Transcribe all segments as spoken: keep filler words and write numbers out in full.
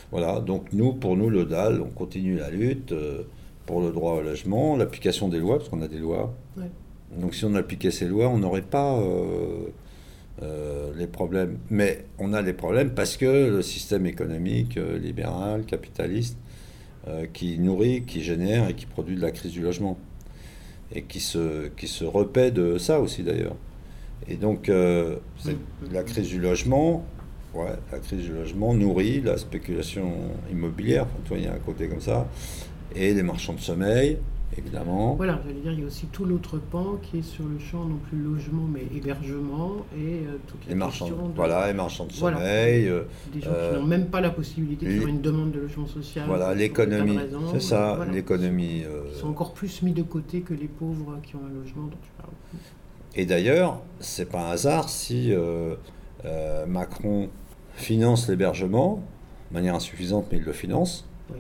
Voilà, donc nous, pour nous, le D A L, on continue la lutte euh, pour le droit au logement, l'application des lois, parce qu'on a des lois. Ouais. Donc si on appliquait ces lois, on n'aurait pas euh, euh, les problèmes. Mais on a des problèmes parce que le système économique euh, libéral, capitaliste, euh, qui nourrit, qui génère et qui produit de la crise du logement. Et qui se, qui se repaît de ça aussi d'ailleurs. Et donc euh, c'est- la crise du logement, ouais, la crise du logement nourrit la spéculation immobilière, enfin, toi il y a un côté comme ça, et les marchands de sommeil, évidemment. Voilà, j'allais dire, il y a aussi tout l'autre pan qui est sur le champ, non plus logement, mais hébergement et euh, toute Les la marchands, question de... voilà, les marchands de Voilà, sommeil, euh, des gens euh, qui n'ont même pas la possibilité de les- faire une demande de logement social. voilà, pour des tas de l'économie, raisons, c'est euh, ça, voilà. l'économie. euh, Ils sont encore plus mis de côté que les pauvres qui ont un logement dont tu parles. Et d'ailleurs, c'est pas un hasard si euh, euh, Macron finance l'hébergement, de manière insuffisante, mais il le finance. Oui,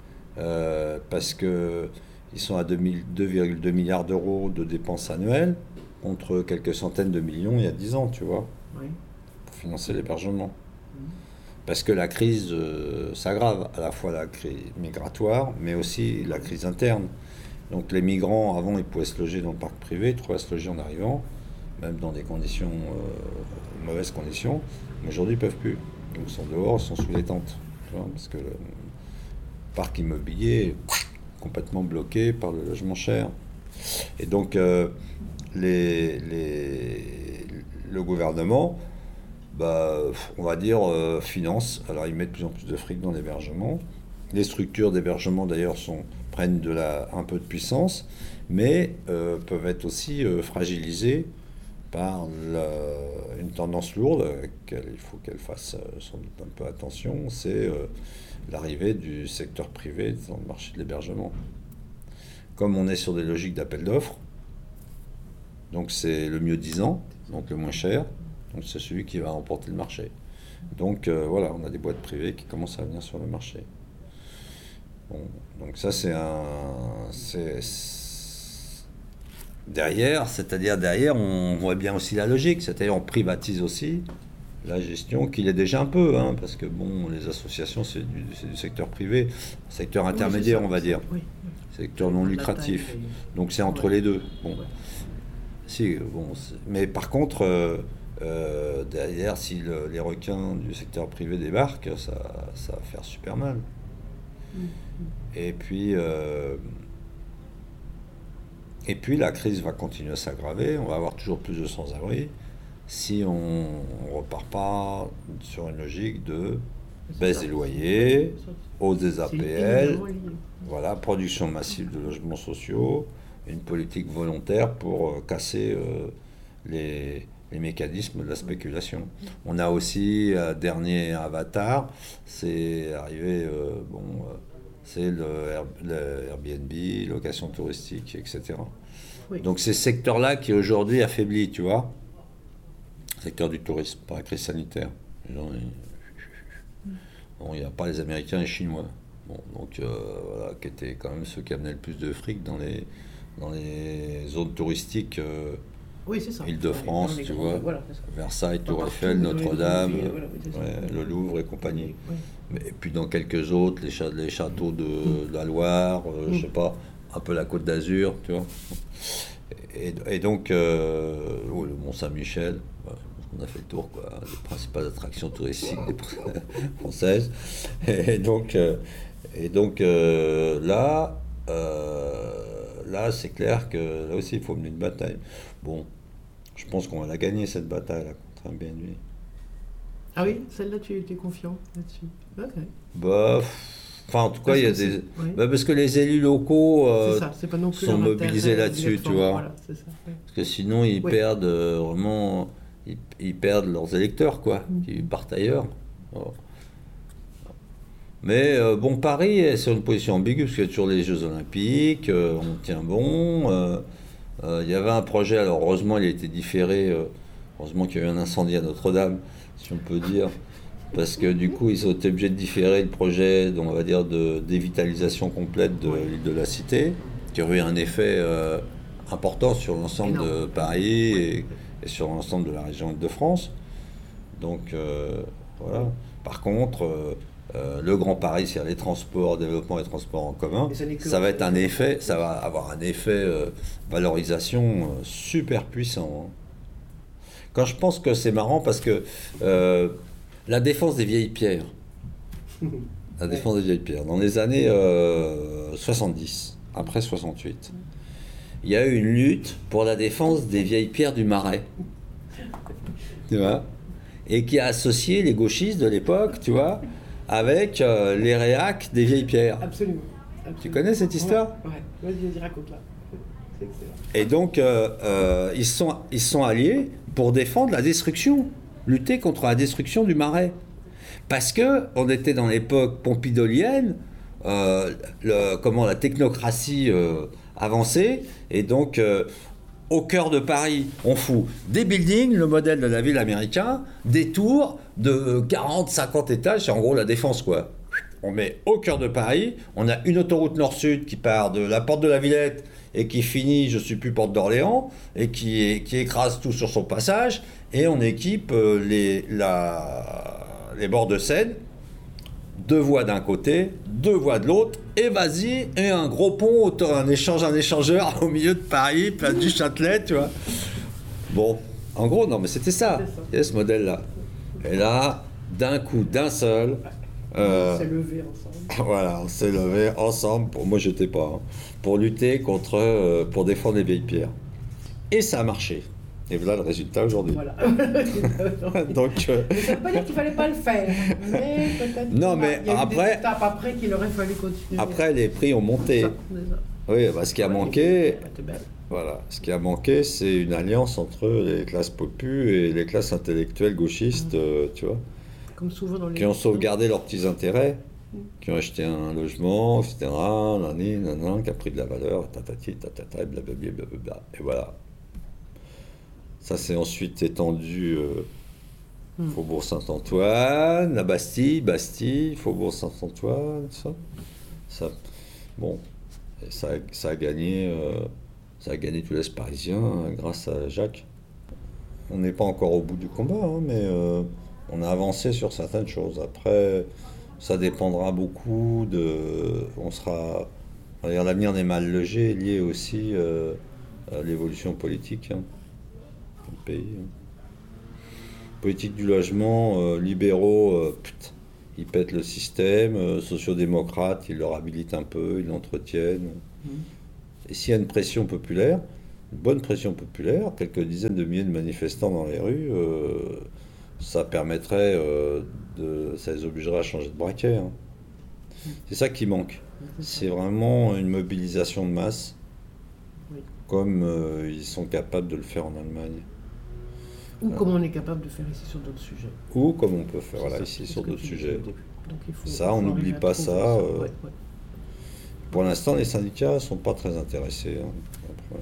Euh, parce que ils sont à deux virgule deux milliards d'euros de dépenses annuelles contre quelques centaines de millions il y a dix ans, tu vois, oui. pour financer l'hébergement. Mhm. Parce que la crise euh, s'aggrave, à la fois la crise migratoire, mais aussi la crise interne. Donc les migrants, avant, ils pouvaient se loger dans le parc privé, ils trouvaient à se loger en arrivant, même dans des conditions, euh, mauvaises conditions. Mais aujourd'hui, ils ne peuvent plus. Donc ils sont dehors, ils sont sous les tentes. Tu vois, parce que le parc immobilier est complètement bloqué par le logement cher. Et donc, euh, les, les, le gouvernement, bah, on va dire, euh, finance. Alors, ils mettent de plus en plus de fric dans l'hébergement. Les structures d'hébergement, d'ailleurs, sont, prennent de la, un peu de puissance, mais euh, peuvent être aussi euh, fragilisées par la, une tendance lourde, à laquelle il faut qu'elle fasse euh, sans doute un peu attention, c'est euh, l'arrivée du secteur privé dans le marché de l'hébergement. Comme on est sur des logiques d'appel d'offres, donc c'est le mieux disant, donc le moins cher, donc c'est celui qui va remporter le marché. Donc euh, voilà, on a des boîtes privées qui commencent à venir sur le marché. Bon, donc ça c'est un... c'est, derrière, c'est-à-dire derrière, on voit bien aussi la logique, c'est-à-dire on privatise aussi la gestion, qu'il est déjà un peu, hein, parce que bon, les associations, c'est du, c'est du secteur privé, secteur intermédiaire, Oui, on va dire, oui, secteur non lucratif. Donc c'est entre ouais. les deux. Bon, Ouais. si, bon, mais par contre, euh, euh, derrière, si le, les requins du secteur privé débarquent, ça, ça va faire super mal. Mm. Et puis, euh, et puis la crise va continuer à s'aggraver, on va avoir toujours plus de sans-abri si on ne repart pas sur une logique de baisse des loyers, hausse des A P L, voilà, production massive de logements sociaux, une politique volontaire pour euh, casser euh, les, les mécanismes de la spéculation. On a aussi un dernier avatar, c'est arrivé, euh, bon, euh, c'est le, Air, le Airbnb, location touristique, et cetera. Oui. Donc c'est ce secteur-là qui est aujourd'hui affaibli, tu vois. Secteur du tourisme, par la crise sanitaire. Les gens, ils... Bon, il n'y a pas les Américains et les Chinois. Bon, donc euh, voilà, qui étaient quand même ceux qui amenaient le plus de fric dans les, dans les zones touristiques. Euh, Oui, c'est ça. Île-de-France, tu grands, vois, voilà, Versailles, Tour partout, Eiffel, Notre-Dame, villes, voilà, oui, ouais, le Louvre et compagnie. Oui. Mais, et puis dans quelques autres, les, ch- les châteaux de, mm. de la Loire, euh, mm. je sais pas, un peu la Côte d'Azur, tu vois. Et, et donc, euh, oh, le Mont-Saint-Michel, ouais, on a fait le tour, quoi, les principales attractions touristiques des françaises. Et donc, euh, et donc euh, là, euh, là, c'est clair que là aussi, il faut mener une bataille. Bon, je pense qu'on va la gagner, cette bataille là, contre Airbnb. Ah oui, celle-là, tu étais confiant là-dessus. Ok. Bah, enfin, en tout cas, il y a des. Oui. Bah, parce que les élus locaux euh, c'est ça, c'est pas non plus sont mobilisés là-dessus, tu vois. Voilà, c'est ça, oui. Parce que sinon, ils oui. perdent euh, vraiment. Ils, ils perdent leurs électeurs, quoi, mmh. qui partent ailleurs. Oh. Mais euh, bon, Paris est sur une position ambiguë, parce qu'il y a toujours les Jeux Olympiques, euh, on tient bon. Euh, euh, il y avait un projet, alors heureusement, il a été différé. Euh, heureusement qu'il y a eu un incendie à Notre-Dame, si on peut dire. Parce que du coup, ils ont été obligés de différer le projet, donc, on va dire, de dévitalisation complète de l'île de la Cité, qui aurait eu un effet euh, important sur l'ensemble de Paris et, et sur l'ensemble de la région Île-de-France. Donc, euh, voilà. Par contre, euh, euh, le Grand Paris, c'est-à-dire les transports, développement des transports en commun, ça, ça va être un effet, ça va avoir un effet euh, valorisation euh, super puissant. Hein. Quand je pense que c'est marrant parce que euh, la défense des vieilles pierres, la défense des vieilles pierres, dans les années euh, soixante-dix, après soixante-huit, il y a eu une lutte pour la défense des vieilles pierres du Marais. Tu vois, et qui a associé les gauchistes de l'époque, tu vois, avec euh, les réacs des vieilles pierres. Absolument. Absolument. Tu connais cette histoire? Ouais, ouais. Vas-y, vas-y, raconte-la. C'est excellent. Et donc, euh, euh, ils sont, ils sont alliés pour défendre la destruction, lutter contre la destruction du Marais. Parce que on était dans l'époque pompidolienne, euh, le, comment la technocratie euh, avançait, et donc euh, au cœur de Paris, on fout des buildings, le modèle de la ville américaine, des tours de quarante, cinquante étages, c'est en gros la défense, quoi. On met au cœur de Paris, on a une autoroute nord-sud qui part de la porte de la Villette et qui finit, je ne sais plus, porte d'Orléans, et qui, qui écrase tout sur son passage, et on équipe euh, les, la, les bords de Seine, deux voies d'un côté, deux voies de l'autre, et vas-y, et un gros pont, un échange, un échangeur au milieu de Paris, plein du Châtelet, tu vois. Bon, en gros, non, mais c'était ça, il y a ce modèle-là. Et là, d'un coup, d'un seul... Euh, on s'est levé ensemble. Voilà, on s'est levé ensemble, pour, moi j'étais pas, hein, pour lutter contre, euh, pour défendre les vieilles pierres. Et ça a marché. Et voilà le résultat aujourd'hui. Voilà. Donc, euh... ça ne veut pas dire qu'il ne fallait pas le faire. Mais peut-être non, mais il y a après, eu des étapes après qu'il aurait fallu continuer. Après, les prix ont monté. Ça, ça. Oui, bah, ce qui a ouais, manqué, voilà, ce qui a manqué, c'est une alliance entre les classes populaires et les classes intellectuelles gauchistes, mmh. euh, tu vois. Comme souvent dans les... qui ont sauvegardé leurs petits intérêts, mmh. qui ont acheté un logement, et cetera, nani, nanan, qui a pris de la valeur, tatati, tatata, blablabla, blablabla. Et voilà. Ça s'est ensuite étendu euh, mmh. Faubourg Saint-Antoine, la Bastille, Bastille, Faubourg Saint-Antoine, ça. ça bon, et ça, ça a gagné, euh, ça a gagné tout l'Est parisien hein, grâce à Jacques. On n'est pas encore au bout du combat, hein, mais euh, on a avancé sur certaines choses. Après, ça dépendra beaucoup de... On sera... L'avenir des mal logés est lié aussi euh, à l'évolution politique hein, du pays. Hein. Politique du logement, euh, libéraux, euh, putain, ils pètent le système. Euh, sociodémocrates, ils le réhabilitent un peu, ils l'entretiennent. Mmh. Et s'il y a une pression populaire, une bonne pression populaire, quelques dizaines de milliers de manifestants dans les rues... Euh, ça permettrait, euh, de, ça les obligerait à changer de braquet. Hein. C'est ça qui manque. C'est vraiment une mobilisation de masse, oui. comme euh, ils sont capables de le faire en Allemagne. Ou comme on est capable de faire ici sur d'autres sujets. Ou comme on peut faire voilà, ici sur d'autres sujets. Donc, il faut, ça, on n'oublie pas ça. Euh, ouais, ouais. Pour l'instant, les syndicats ne sont pas très intéressés. Hein. Après,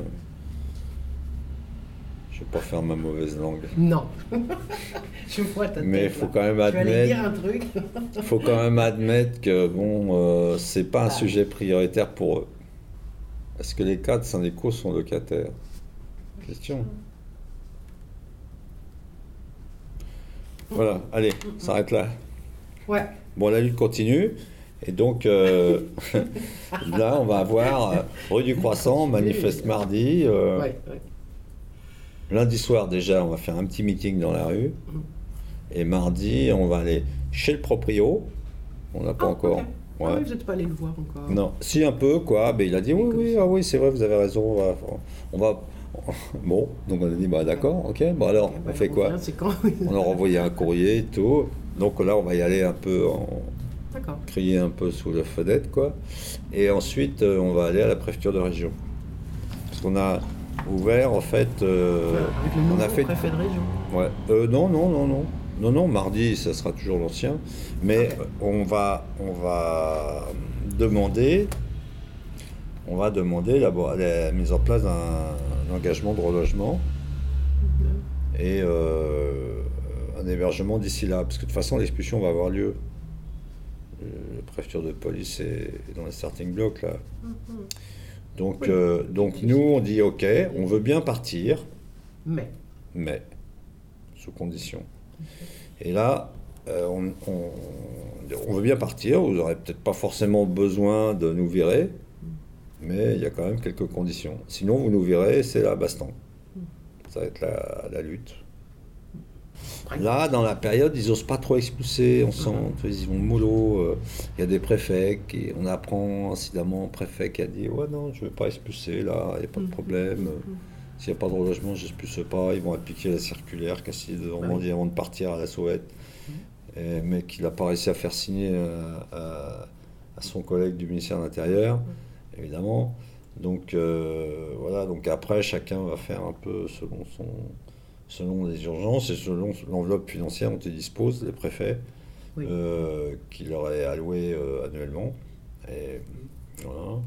je ne vais pas faire ma mauvaise langue. Non. Je vois ta tête. Mais il faut quand même admettre. Tu allais dire un truc. Il faut quand même admettre que bon, euh, c'est pas un ah. sujet prioritaire pour eux. Est-ce que les cadres syndicaux sont locataires? Question. Voilà. Allez, on s'arrête là. Ouais. Bon, la lutte continue. Et donc, euh, là, on va avoir euh, rue du Croissant, manifeste mardi. Euh, ouais, ouais. Lundi soir, déjà, on va faire un petit meeting dans la rue. Et mardi, on va aller chez le proprio. On n'a pas ah, encore. Okay. Ouais. Ah oui, vous n'êtes pas allé le voir encore. Non, si un peu, quoi. Ben, il a dit oui, oui, ah, oui, c'est vrai, vous avez raison. On va, on va... Bon, donc on a dit bah d'accord, ok. Bon alors, okay, bah, on fait on quoi quand... On a renvoyé un courrier et tout. Donc là, on va y aller un peu en. D'accord. Crier un peu sous la fenêtre, quoi. Et ensuite, euh, on va aller à la préfecture de région. Parce qu'on a ouvert, en fait... Euh, Avec le nouveau on a fait... préfet de région. Ouais. Euh, non, non, non, non. Non, non, mardi, ça sera toujours l'ancien. Mais okay. on va, on va demander... On va demander la, la mise en place d'un engagement de relogement okay. et euh, un hébergement d'ici là. Parce que de toute façon, l'expulsion va avoir lieu. La préfecture de police est dans le starting block là. Mm-hmm. Donc, oui. euh, donc nous on dit ok, on veut bien partir, mais, mais sous condition. Okay. Et là, euh, on, on, on veut bien partir, vous n'aurez peut-être pas forcément besoin de nous virer, mais il y a quand même quelques conditions. Sinon, vous nous virez, c'est la baston. Ça va être la, la lutte. Là, dans la période, ils n'osent pas trop expulser, on sent, ils vont mollo. Il y a des préfets, qui, on apprend incidemment un préfet qui a dit « Ouais, non, je ne vais pas expulser, là, il n'y a pas de problème. S'il n'y a pas de relogement, je n'expulse pas. Ils vont appliquer la circulaire qu'a signé de Normandie avant de partir à la Sowette. » Mais qu'il n'a pas réussi à faire signer à, à, à son collègue du ministère de l'Intérieur, évidemment. Donc, euh, voilà, donc après, chacun va faire un peu selon son... selon les urgences et selon l'enveloppe financière dont ils disposent, les préfets, oui. euh, qui leur est allouée euh, annuellement. Et voilà.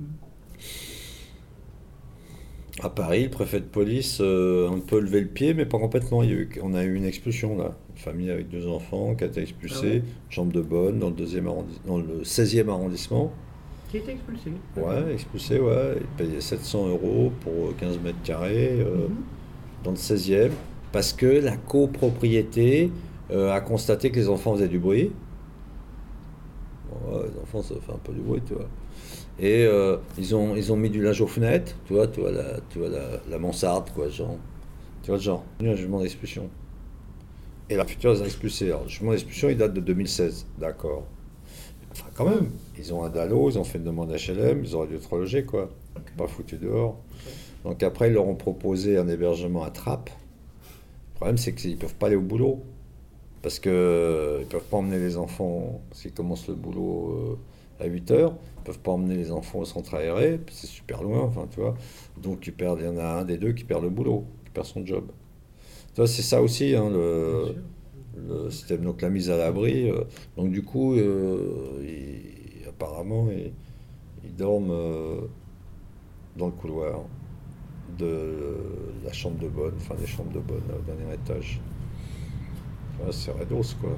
À Paris, le préfet de police euh, a un peu levé le pied, mais pas complètement. Il y a eu, on a eu une expulsion, là. Une famille avec deux enfants qui a été expulsée, ah ouais. Chambre de bonne, dans le, deuxième arrondi- dans le seizième arrondissement. Qui a été expulsé. Ouais, expulsé, ouais. Il payait sept cents euros pour quinze mètres carrés. Euh, mm-hmm. Dans le seizième, parce que la copropriété euh, a constaté que les enfants faisaient du bruit. Bon, ouais, les enfants, ça fait un peu du bruit, tu vois. Et euh, ils, ont, ils ont mis du linge aux fenêtres, tu vois, tu vois, la, tu vois la, la mansarde, quoi, genre. Tu vois le genre. Il y a un jugement d'expulsion. Et la future les a expulsés. Alors, le jugement d'expulsion, il date de deux mille seize, d'accord. Enfin, quand même, ils ont un D A L O, ils ont fait une demande H L M, ils auraient dû être relogés, quoi. Pas foutus dehors. Donc après, ils leur ont proposé un hébergement à Trappes. Le problème, c'est qu'ils ne peuvent pas aller au boulot. Parce qu'ils euh, ne peuvent pas emmener les enfants, parce qu'ils commencent le boulot euh, à huit heures. Ils ne peuvent pas emmener les enfants au centre aéré, c'est super loin, enfin, tu vois. Donc, ils perdent, il y en a un des deux qui perd le boulot, qui perd son job. Tu vois, c'est ça aussi, hein, le, le système. Donc, la mise à l'abri. Euh, donc, du coup, euh, ils, apparemment, ils, ils dorment euh, dans le couloir de la chambre de bonne, enfin des chambres de bonne au dernier étage. Voilà, c'est Redos, quoi.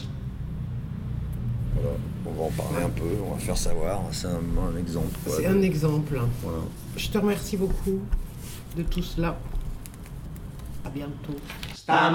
Voilà, on va en parler un peu, on va faire savoir, c'est un, un exemple. Quoi, c'est de... un exemple. Voilà. Je te remercie beaucoup de tout cela. À bientôt.